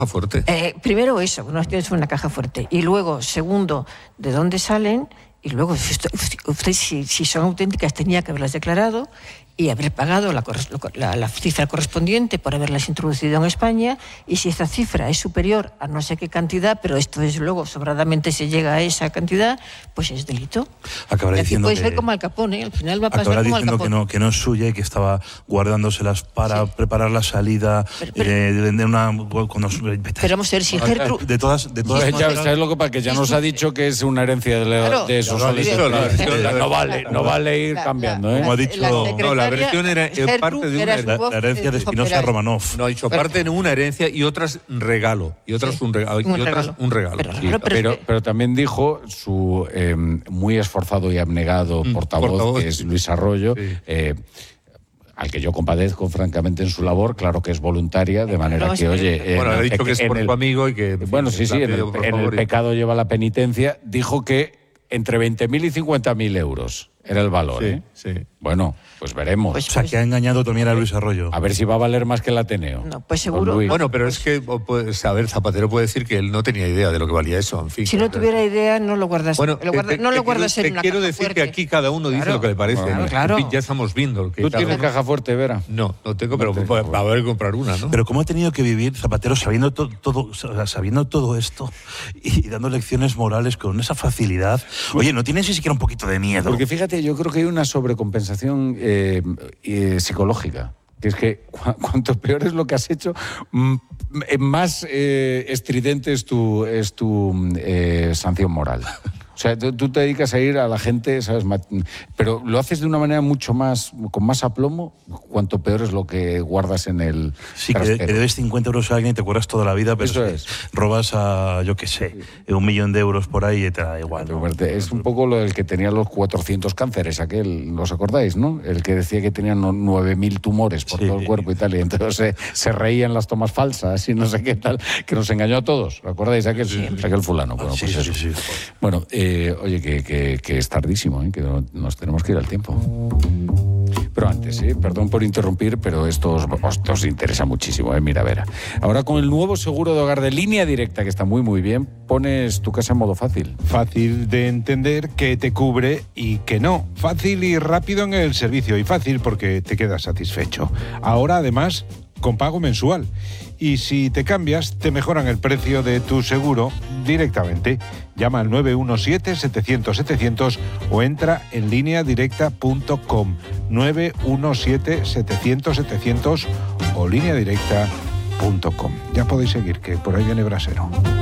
fuerte. Primero eso, no tienes una caja fuerte. Y luego, segundo, ¿de dónde salen? Y luego, usted si son auténticas, tenía que haberlas declarado y haber pagado la cifra correspondiente por haberlas introducido en España, y si esta cifra es superior a no sé qué cantidad, pero esto desde luego sobradamente se llega a esa cantidad, pues es delito. Acabará diciendo puede que ser como Al Capone, al final va a pasar acabará como Al diciendo Capone. que no es suya y que estaba guardándoselas para preparar la salida de una... Pero vamos a ver si Gertrude... De todas ¿Sabes lo que pasa? Que ya nos ha dicho que es una herencia de esos soles. No vale ir cambiando, ¿eh? Como ha dicho... No, la versión era parte de una herencia. La herencia de Spinoza Romanov. No, ha dicho parte de una herencia y otras regalo. Y otras un regalo. Pero también dijo su muy esforzado y abnegado portavoz, que es Luis Arroyo, al que yo compadezco francamente en su labor, claro que es voluntaria, de manera que, oye... Bueno, ha dicho que es por tu amigo y que... Bueno, sí, en el pecado lleva la penitencia. Dijo que entre 20.000 y 50.000 euros era el valor, Sí. Bueno, pues veremos. O sea, que ha engañado también a Luis Arroyo. A ver si va a valer más que el Ateneo. No, pues seguro. Bueno, pero es que, a ver, Zapatero puede decir que él no tenía idea de lo que valía eso, en fin. Si no tuviera idea, no lo guardas. Bueno, no lo guardas en una quiero caja decir fuerte. que aquí cada uno dice lo que le parece. Claro. En fin, ya estamos viendo. ¿Tú tienes caja fuerte, Vera? No tengo, pero va a haber que comprar una, ¿no? Pero ¿cómo ha tenido que vivir Zapatero sabiendo todo esto y dando lecciones morales con esa facilidad? Oye, ¿no tienes ni siquiera un poquito de miedo? Porque fíjate, yo creo que hay una sobrecompensación psicológica. Que es que cuanto peor es lo que has hecho, más estridente es tu sanción moral. O sea, tú te dedicas a ir a la gente, ¿sabes? Pero lo haces de una manera mucho más, con más aplomo, cuanto peor es lo que guardas en el Sí, que debes 50 euros a alguien y te acuerdas toda la vida, pero eso es. Robas a, yo qué sé, 1.000.000 de euros por ahí y te da igual, ¿no? Es un poco lo del que tenía los 400 cánceres, aquel, ¿os acordáis, no? El que decía que tenían 9.000 tumores por todo el cuerpo y tal, y entonces se reían las tomas falsas y no sé qué tal, que nos engañó a todos, ¿os acordáis? Aquel fulano. Bueno, Sí. Bueno, oye, que es tardísimo, que nos tenemos que ir al tiempo. Pero antes, perdón por interrumpir, pero esto os interesa muchísimo, mira, Vera. Ahora con el nuevo seguro de hogar de Línea Directa, que está muy, muy bien, pones tu casa en modo fácil. Fácil de entender, que te cubre y que no. Fácil y rápido en el servicio, y fácil porque te quedas satisfecho. Ahora, además, con pago mensual. Y si te cambias, te mejoran el precio de tu seguro directamente. Llama al 917-700-700 o entra en lineadirecta.com. 917-700-700 o lineadirecta.com. Ya podéis seguir, que por ahí viene Brasero.